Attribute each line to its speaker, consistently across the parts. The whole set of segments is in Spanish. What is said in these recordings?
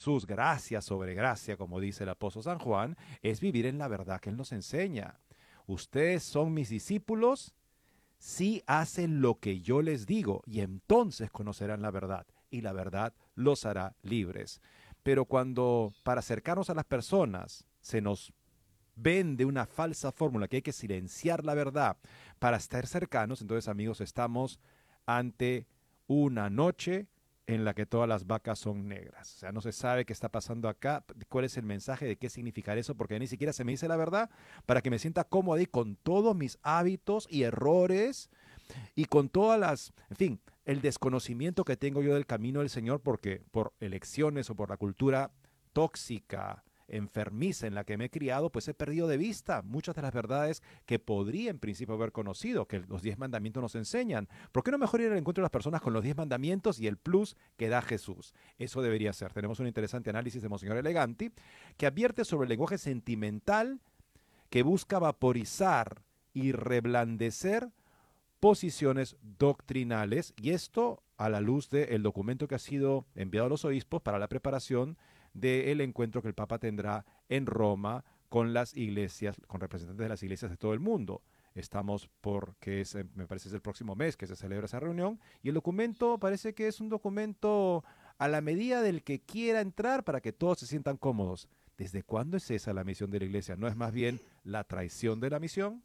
Speaker 1: Jesús, gracia sobre gracia, como dice el apóstol San Juan, es vivir en la verdad que Él nos enseña. Ustedes son mis discípulos si hacen lo que yo les digo, y entonces conocerán la verdad, y la verdad los hará libres. Pero cuando para acercarnos a las personas se nos vende una falsa fórmula que hay que silenciar la verdad para estar cercanos, entonces amigos, estamos ante una noche en la que todas las vacas son negras. O sea, no se sabe qué está pasando acá, cuál es el mensaje, de qué significa eso, porque ni siquiera se me dice la verdad para que me sienta cómodo y con todos mis hábitos y errores y con todas las, en fin, el desconocimiento que tengo yo del camino del Señor, porque por elecciones o por la cultura tóxica, enfermiza en la que me he criado, pues he perdido de vista muchas de las verdades que podría en principio haber conocido, que los 10 mandamientos nos enseñan. ¿Por qué no mejor ir al encuentro de las personas con los 10 mandamientos y el plus que da Jesús? Eso debería ser. Tenemos un interesante análisis de Monseñor Eleganti que advierte sobre el lenguaje sentimental que busca vaporizar y reblandecer posiciones doctrinales, y esto a la luz del documento que ha sido enviado a los obispos para la preparación del encuentro que el Papa tendrá en Roma con las iglesias, con representantes de las iglesias de todo el mundo. Estamos porque es, me parece es el próximo mes que se celebra esa reunión, y el documento parece que es un documento a la medida del que quiera entrar para que todos se sientan cómodos. ¿Desde cuándo es esa la misión de la iglesia? ¿No es más bien la traición de la misión?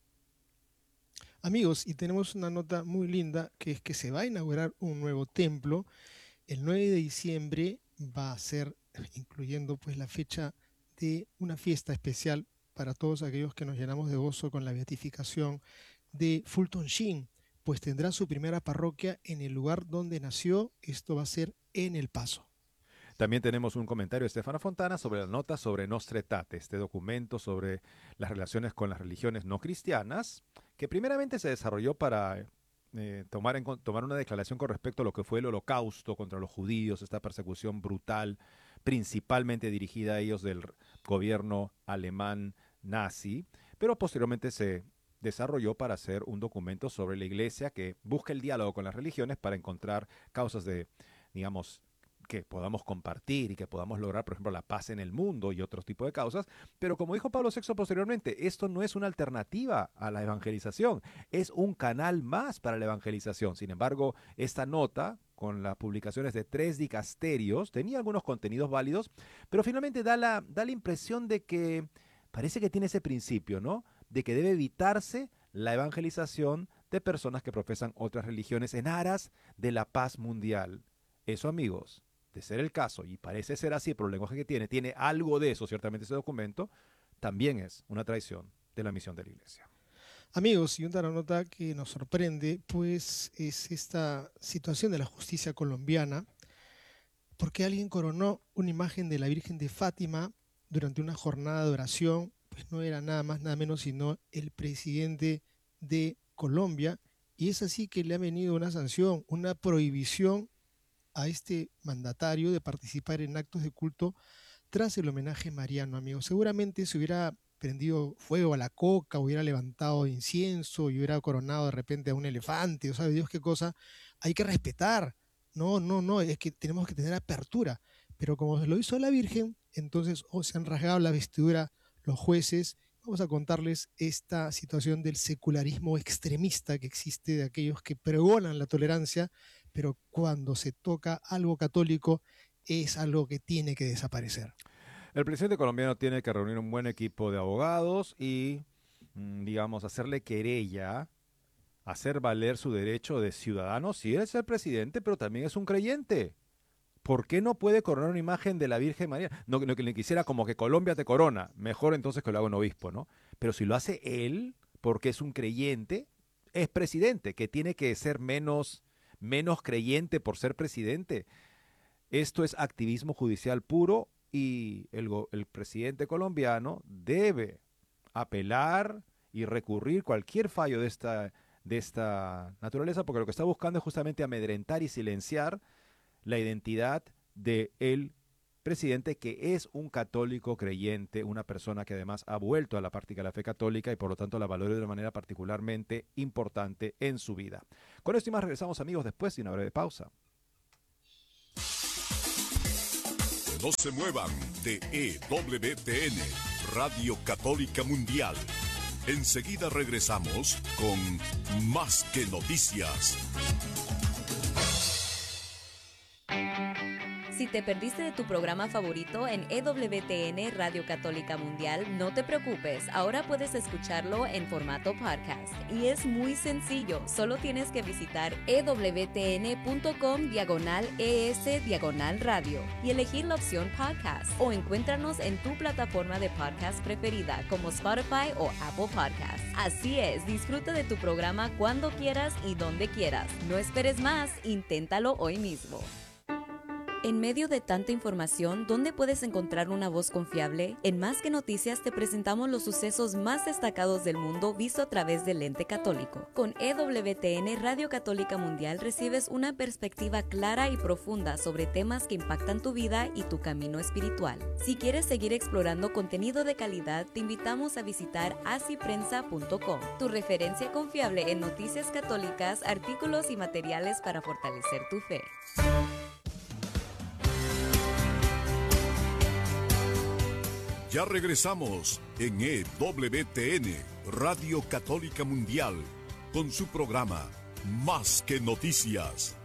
Speaker 2: Amigos, y tenemos una nota muy linda que es que se va a inaugurar un nuevo templo. El 9 de diciembre va a ser, incluyendo pues la fecha de una fiesta especial para todos aquellos que nos llenamos de gozo con la beatificación de Fulton Sheen, pues tendrá su primera parroquia en el lugar donde nació. Esto va a ser en El Paso.
Speaker 1: También tenemos un comentario de Estefano Fontana sobre la nota sobre Nostra Aetate, este documento sobre las relaciones con las religiones no cristianas, que primeramente se desarrolló para tomar una declaración con respecto a lo que fue el holocausto contra los judíos, esta persecución brutal, principalmente dirigida a ellos del gobierno alemán nazi, pero posteriormente se desarrolló para hacer un documento sobre la iglesia que busca el diálogo con las religiones para encontrar causas de, digamos, que podamos compartir y que podamos lograr, por ejemplo, la paz en el mundo y otros tipos de causas. Pero como dijo Pablo VI posteriormente, esto no es una alternativa a la evangelización, es un canal más para la evangelización. Sin embargo, esta nota, con las publicaciones de 3 dicasterios, tenía algunos contenidos válidos, pero finalmente da la impresión de que parece que tiene ese principio, ¿no? De que debe evitarse la evangelización de personas que profesan otras religiones en aras de la paz mundial. Eso, amigos, de ser el caso, y parece ser así por el lenguaje que tiene algo de eso, ciertamente ese documento, también es una traición de la misión de la iglesia.
Speaker 2: Amigos, y otra nota que nos sorprende, pues es esta situación de la justicia colombiana, porque alguien coronó una imagen de la Virgen de Fátima durante una jornada de oración, pues no era nada más, nada menos, sino el presidente de Colombia, y es así que le ha venido una sanción, una prohibición a este mandatario de participar en actos de culto tras el homenaje mariano, amigos. Seguramente se hubiera prendido fuego a la coca, hubiera levantado incienso y hubiera coronado de repente a un elefante, o sabe Dios qué cosa. Hay que respetar. No, no, no, es que tenemos que tener apertura. Pero como lo hizo la Virgen, entonces se han rasgado la vestidura los jueces. Vamos a contarles esta situación del secularismo extremista que existe, de aquellos que pregonan la tolerancia, pero cuando se toca algo católico es algo que tiene que desaparecer.
Speaker 1: El presidente colombiano tiene que reunir un buen equipo de abogados y, digamos, hacerle querella, hacer valer su derecho de ciudadano. Si él es el presidente, pero también es un creyente. ¿Por qué no puede coronar una imagen de la Virgen María? No, no que le quisiera como que Colombia te corona. Mejor entonces que lo haga un obispo, ¿no? Pero si lo hace él, porque es un creyente, es presidente, que tiene que ser menos creyente por ser presidente. Esto es activismo judicial puro, y el presidente colombiano debe apelar y recurrir cualquier fallo de esta naturaleza, porque lo que está buscando es justamente amedrentar y silenciar la identidad del presidente, que es un católico creyente, una persona que además ha vuelto a la práctica de la fe católica y por lo tanto la valora de una manera particularmente importante en su vida. Con esto y más regresamos, amigos, después de una breve pausa.
Speaker 3: No se muevan de EWTN, Radio Católica Mundial. Enseguida regresamos con Más que Noticias.
Speaker 4: Si te perdiste de tu programa favorito en EWTN Radio Católica Mundial, no te preocupes, ahora puedes escucharlo en formato podcast. Y es muy sencillo, solo tienes que visitar ewtn.com/ES/radio y elegir la opción podcast, o encuéntranos en tu plataforma de podcast preferida como Spotify o Apple Podcasts. Así es, disfruta de tu programa cuando quieras y donde quieras. No esperes más, inténtalo hoy mismo. En medio de tanta información, ¿dónde puedes encontrar una voz confiable? En Más que Noticias te presentamos los sucesos más destacados del mundo visto a través del lente católico. Con EWTN Radio Católica Mundial recibes una perspectiva clara y profunda sobre temas que impactan tu vida y tu camino espiritual. Si quieres seguir explorando contenido de calidad, te invitamos a visitar asiprensa.com, tu referencia confiable en noticias católicas, artículos y materiales para fortalecer tu fe.
Speaker 3: Ya regresamos en EWTN, Radio Católica Mundial, con su programa Más que Noticias.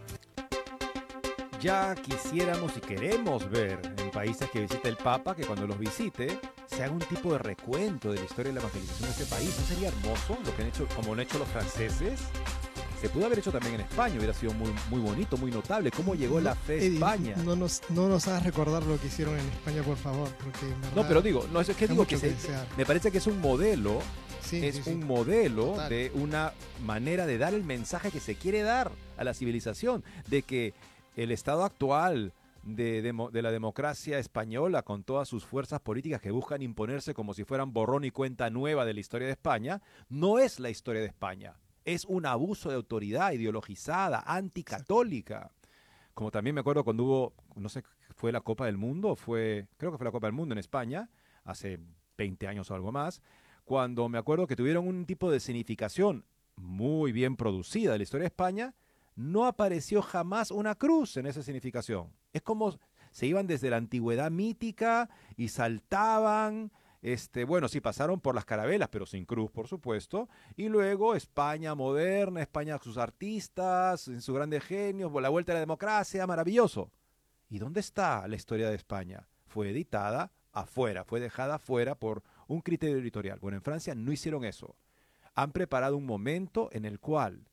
Speaker 1: Ya quisiéramos y queremos ver en países que visita el Papa que cuando los visite se haga un tipo de recuento de la historia de la evangelización de este país. ¿No sería hermoso lo que han hecho, como lo han hecho los franceses? Se pudo haber hecho también en España, hubiera sido muy, muy bonito, muy notable. ¿Cómo llegó la fe a
Speaker 2: Eddie,
Speaker 1: España?
Speaker 2: No nos hagas recordar lo que hicieron en España, por favor. Porque en verdad
Speaker 1: No, pero digo, no, es que digo que
Speaker 2: desear.
Speaker 1: me parece que es un modelo,
Speaker 2: Sí,
Speaker 1: es
Speaker 2: sí, sí.
Speaker 1: un modelo
Speaker 2: Total.
Speaker 1: de una manera de dar el mensaje que se quiere dar a la civilización, de que el estado actual de la democracia española, con todas sus fuerzas políticas que buscan imponerse como si fueran borrón y cuenta nueva de la historia de España, no es la historia de España. Es un abuso de autoridad ideologizada, anticatólica. Como también me acuerdo cuando hubo, no sé, fue la Copa del Mundo, creo que fue la Copa del Mundo en España, hace 20 años o algo más, cuando me acuerdo que tuvieron un tipo de escenificación muy bien producida de la historia de España, no apareció jamás una cruz en esa escenificación. Es como se iban desde la antigüedad mítica y saltaban. Bueno, sí pasaron por las carabelas, pero sin cruz, por supuesto. Y luego España moderna, España sus artistas, sus grandes genios, la vuelta a la democracia, maravilloso. ¿Y dónde está la historia de España? Fue editada afuera, fue dejada afuera por un criterio editorial. Bueno, en Francia no hicieron eso. Han preparado un momento en el cual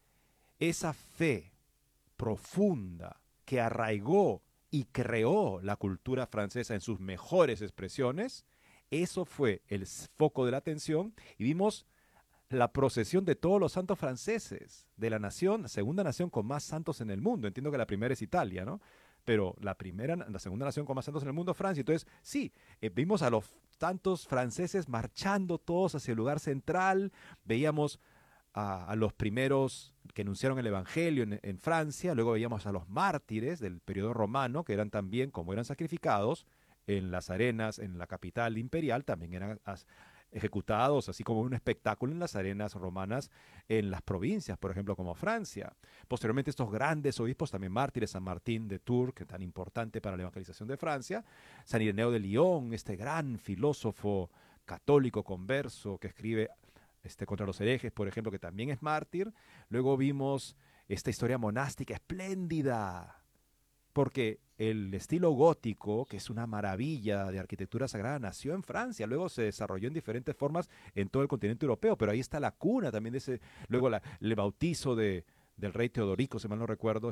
Speaker 1: esa fe profunda que arraigó y creó la cultura francesa en sus mejores expresiones, eso fue el foco de la atención, y vimos la procesión de todos los santos franceses de la nación, la segunda nación con más santos en el mundo. Entiendo que la primera es Italia, ¿no? Pero la segunda nación con más santos en el mundo es Francia. Entonces, sí, vimos a los santos franceses marchando todos hacia el lugar central, veíamos a los primeros que anunciaron el Evangelio en Francia, luego veíamos a los mártires del periodo romano, que eran también, como eran sacrificados, en las arenas, en la capital imperial, también eran ejecutados, así como un espectáculo en las arenas romanas en las provincias, por ejemplo, como Francia. Posteriormente, estos grandes obispos, también mártires, San Martín de Tours, que tan importante para la evangelización de Francia, San Ireneo de Lyon, este gran filósofo católico converso que escribe contra los herejes, por ejemplo, que también es mártir. Luego vimos esta historia monástica espléndida, porque el estilo gótico, que es una maravilla de arquitectura sagrada, nació en Francia, luego se desarrolló en diferentes formas en todo el continente europeo, pero ahí está la cuna también de ese, luego el bautizo del rey Teodorico, si mal no recuerdo,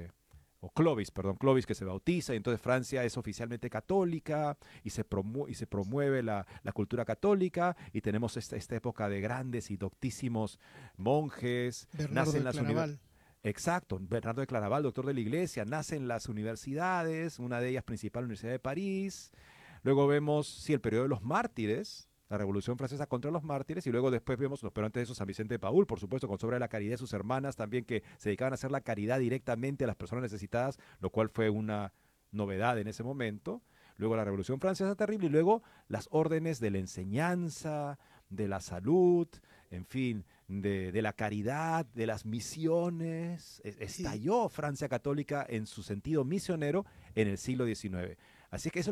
Speaker 1: o Clovis, que se bautiza, y entonces Francia es oficialmente católica y se promueve la cultura católica, y tenemos esta época de grandes y doctísimos monjes,
Speaker 2: Bernardo de Claraval.
Speaker 1: Exacto, Bernardo de Claraval, doctor de la Iglesia, nacen las universidades, una de ellas principal, la Universidad de París. Luego vemos, sí, el periodo de los mártires, la Revolución Francesa contra los mártires, y luego después vemos, pero antes de eso, San Vicente de Paúl, por supuesto, con Obra de la Caridad de sus hermanas también, que se dedicaban a hacer la caridad directamente a las personas necesitadas, lo cual fue una novedad en ese momento. Luego la Revolución Francesa terrible, y luego las órdenes de la enseñanza, de la salud, en fin, de la caridad, de las misiones. Estalló Francia católica en su sentido misionero en el siglo XIX. Así que eso